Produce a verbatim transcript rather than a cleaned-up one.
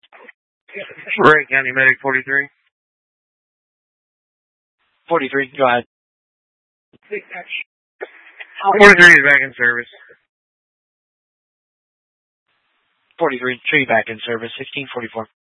Ray County Medic forty-three. forty-three, go ahead. forty-three is back in service. forty-three, tree back in service, sixteen forty-four.